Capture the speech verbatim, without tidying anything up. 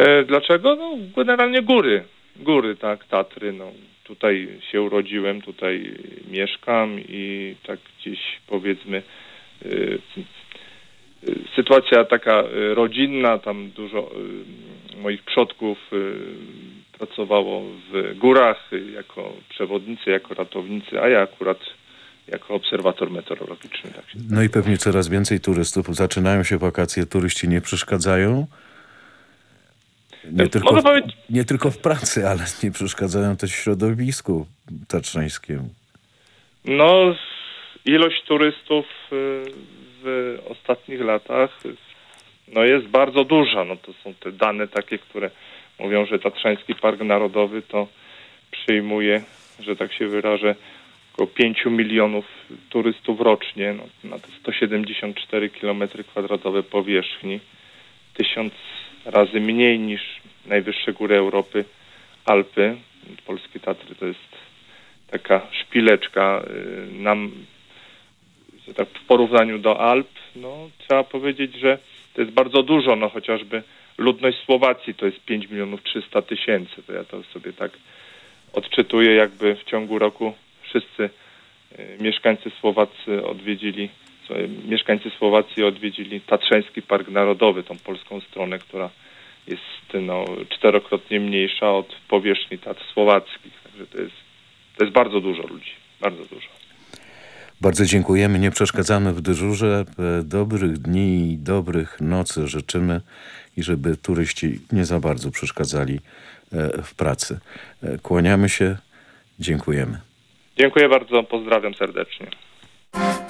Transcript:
E, dlaczego? No generalnie góry. Góry, tak, Tatry. No, tutaj się urodziłem, tutaj mieszkam i tak gdzieś powiedzmy y, y, sytuacja taka y, rodzinna, tam dużo y, moich przodków y, pracowało w górach y, jako przewodnicy, jako ratownicy, a ja akurat jako obserwator meteorologiczny. Tak się No i pewnie coraz więcej turystów. Zaczynają się wakacje, turyści nie przeszkadzają. Nie tylko, Mogę w, powiedzieć, nie tylko w pracy, ale nie przeszkadzają też w środowisku tatrzańskiemu. no ilość turystów y, w ostatnich latach no jest bardzo duża. No to są te dane takie, które mówią, że Tatrzański Park Narodowy to przyjmuje, że tak się wyrażę, około pięciu milionów turystów rocznie, no, na to sto siedemdziesiąt cztery kilometry kwadratowe powierzchni, tysiąc razy mniej niż najwyższe góry Europy, Alpy. Polskie Tatry to jest taka szpileczka y, nam, że tak w porównaniu do Alp, no trzeba powiedzieć, że to jest bardzo dużo, no chociażby ludność Słowacji to jest pięć milionów trzysta tysięcy, to ja to sobie tak odczytuję, jakby w ciągu roku wszyscy y, mieszkańcy Słowacy odwiedzili, y, mieszkańcy Słowacji odwiedzili Tatrzański Park Narodowy, tą polską stronę, która jest no, czterokrotnie mniejsza od powierzchni Tatr Słowackich, także to jest, to jest bardzo dużo ludzi, bardzo dużo. Bardzo dziękujemy, nie przeszkadzamy w dyżurze. Dobrych dni i dobrych nocy życzymy i żeby turyści nie za bardzo przeszkadzali w pracy. Kłaniamy się, dziękujemy. Dziękuję bardzo, pozdrawiam serdecznie.